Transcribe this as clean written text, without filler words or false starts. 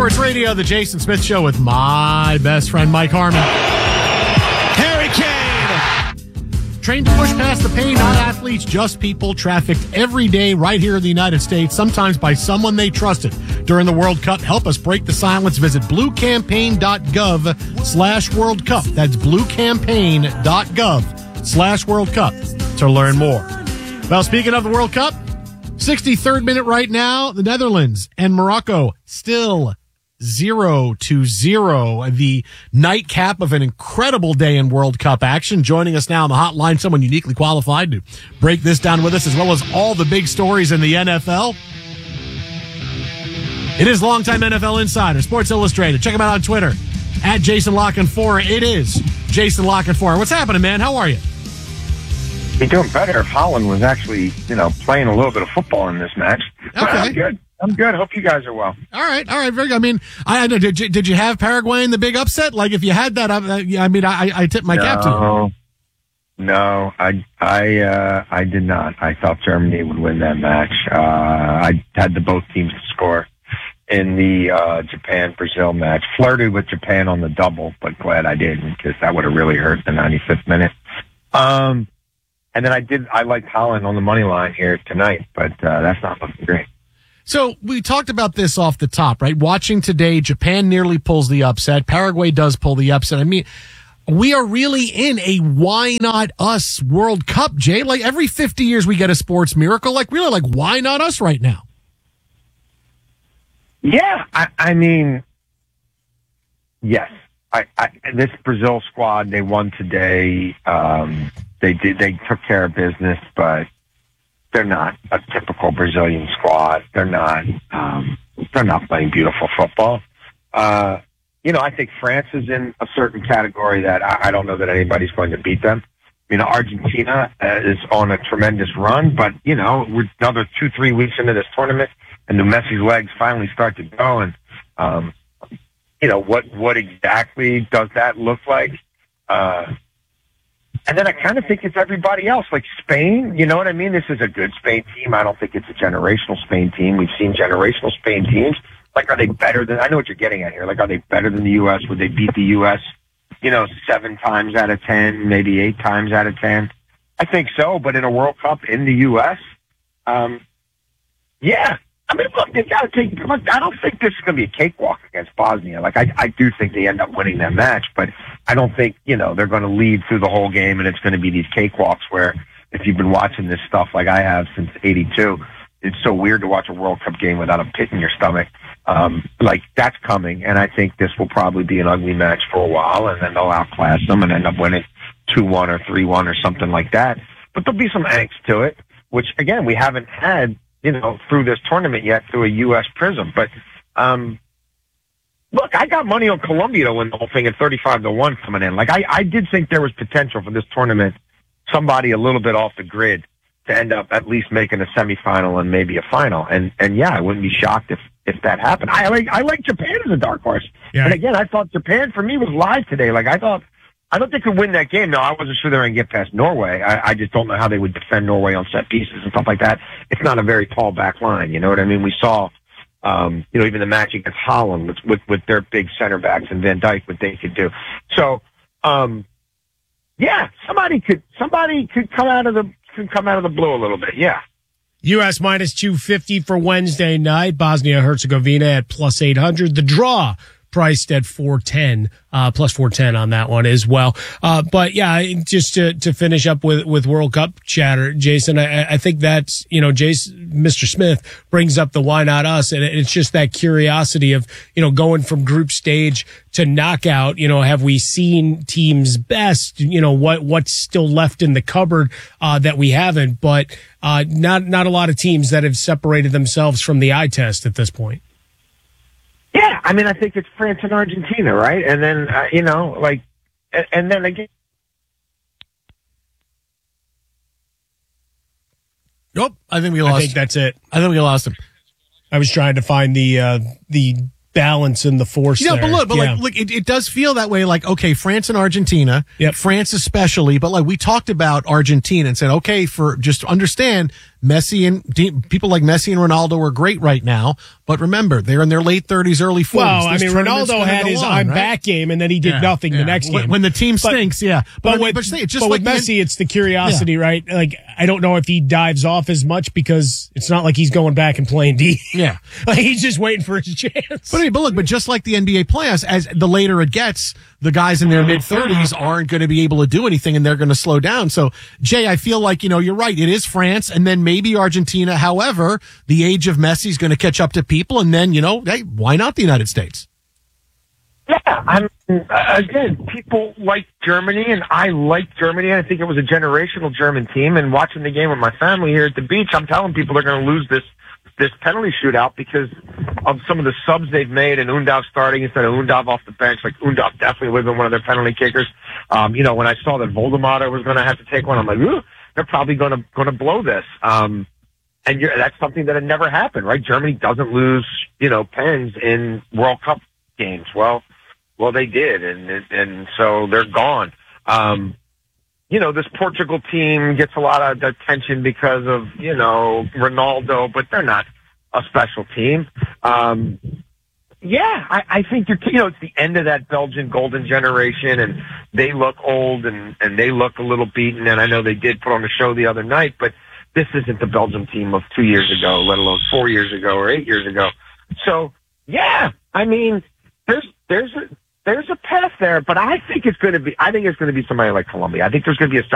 Sports Radio, the Jason Smith Show with my best friend, Mike Harmon. Harry Kane! Trained to push past the pain, not athletes, just people trafficked every day right here in the United States, sometimes by someone they trusted. During the World Cup, help us break the silence. Visit bluecampaign.gov/World Cup. That's bluecampaign.gov/World Cup to learn more. Well, speaking of the World Cup, 63rd minute right now, the Netherlands and Morocco still 0-0. The nightcap of an incredible day in World Cup action. Joining us now on the hotline, someone uniquely qualified to break this down with us, as well as all the big stories in the NFL. It is longtime NFL insider, Sports Illustrated. Check him out on Twitter, at Jason La Canfora. It is Jason La Canfora. What's happening, man? How are you? Be doing better if Holland was actually, playing a little bit of football in this match. Okay. I'm good. Hope you guys are well. All right. Very good. I mean, I know. Did you have Paraguay in the big upset? Like, if you had that, I tipped my cap to you. No, I did not. I thought Germany would win that match. I had both teams to score in the Japan-Brazil match. Flirted with Japan on the double, but glad I didn't, because that would have really hurt the 95th minute. And then I liked Holland on the money line here tonight, but that's not looking great. So we talked about this off the top, right? Watching today, Japan nearly pulls the upset. Paraguay does pull the upset. I mean, we are really in a why not us World Cup, Jay. Like, every 50 years we get a sports miracle. Like, really, like, why not us right now? Yeah, I mean, yes. This Brazil squad, they won today. They took care of business, but they're not a typical Brazilian squad. They're not playing beautiful football. I think France is in a certain category that I don't know that anybody's going to beat them. Argentina is on a tremendous run, but, we're another 2-3 weeks into this tournament, and the Messi's legs finally start to go. And, what exactly does that look like? And then I kind of think it's everybody else, like Spain. You know what I mean? This is a good Spain team. I don't think it's a generational Spain team. We've seen generational Spain teams. Like, are they better than, I know what you're getting at here. Like, are they better than the U.S.? Would they beat the U.S., 7 times out of 10, maybe 8 times out of 10? I think so, but in a World Cup in the U.S., yeah. I mean, look, I don't think this is going to be a cakewalk against Bosnia. Like, I do think they end up winning that match, but I don't think, they're going to lead through the whole game and it's going to be these cakewalks where, if you've been watching this stuff like I have since '82, it's so weird to watch a World Cup game without a pit in your stomach. Like, that's coming, and I think this will probably be an ugly match for a while, and then they'll outclass them and end up winning 2-1 or 3-1 or something like that. But there'll be some angst to it, which, again, we haven't had, through this tournament yet through a U.S. prism. But, look, I got money on Colombia to win the whole thing at 35-1 coming in. Like, I did think there was potential for this tournament, somebody a little bit off the grid to end up at least making a semifinal and maybe a final. And yeah, I wouldn't be shocked if that happened. I like Japan as a dark horse. Yeah. And again, I thought Japan for me was live today. Like, I thought they could win that game. No, I wasn't sure they were going to get past Norway. I just don't know how they would defend Norway on set pieces and stuff like that. It's not a very tall back line. You know what I mean? We saw, even the match against Holland with their big center backs and Van Dijk, what they could do. So, yeah, somebody could come out of the blue a little bit. Yeah. U.S. minus 250 for Wednesday night. Bosnia-Herzegovina at plus 800. The draw priced at 410, plus 410 on that one as well. But yeah, just to finish up with World Cup chatter, Jason, I think that's, Mr. Smith brings up the why not us. And it's just that curiosity of, going from group stage to knockout, have we seen teams best? What's still left in the cupboard, that we haven't, but, not a lot of teams that have separated themselves from the eye test at this point. Yeah, I mean, I think it's France and Argentina, right? And then, and then again. Nope, I think we lost. I think that's it. I think we lost him. I was trying to find the balance in the force. Yeah, there. but look, it does feel that way. Like, okay, France and Argentina, yep. France especially, but like we talked about Argentina and said, okay, just understand Messi and people like Messi and Ronaldo are great right now, but remember, they're in their late 30s, early 40s. Well, I This mean, tournament's Ronaldo gonna had go his on, I'm right? back game, and then he did nothing the next game. When the team stinks, yeah. But with Messi, it's the curiosity, right? Like, I don't know if he dives off as much because it's not like he's going back and playing D. Yeah. Like, he's just waiting for his chance. But look, but just like the NBA playoffs, as the later it gets, the guys in their mid-30s aren't going to be able to do anything, and they're going to slow down. So, Jay, I feel like, you're right. It is France, and then maybe Argentina. However, the age of Messi is going to catch up to people, and then, hey, why not the United States? Yeah, again, people like Germany, and I like Germany. I think it was a generational German team. And watching the game with my family here at the beach, I'm telling people they're going to lose this penalty shootout because of some of the subs they've made, and Undav starting instead of Undav off the bench. Like, Undav definitely would have been one of their penalty kickers. When I saw that Voldemar was going to have to take one, I'm like, ooh, they're probably going to blow this. And that's something that had never happened, right? Germany doesn't lose, pens in World Cup games. Well, they did, and so they're gone. This Portugal team gets a lot of attention because of, Ronaldo, but they're not a special team. I think it's the end of that Belgian golden generation, and they look old and they look a little beaten. And I know they did put on a show the other night, but this isn't the Belgium team of 2 years ago, let alone 4 years ago or 8 years ago. So, I mean, there's a path there, but I think it's going to be somebody like Colombia. I think there's going to be a